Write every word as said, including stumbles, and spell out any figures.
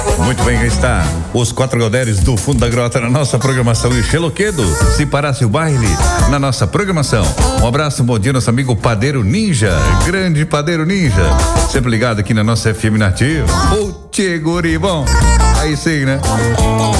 Muito bem, aí está os quatro Goderes do fundo da grota na nossa programação. E o Xeloquedo, se parasse o baile na nossa programação. Um abraço, um bom dia, nosso amigo Padeiro Ninja, grande Padeiro Ninja, sempre ligado aqui na nossa F M Nativa. Ô, Tchê Guri, bom, aí sim, né?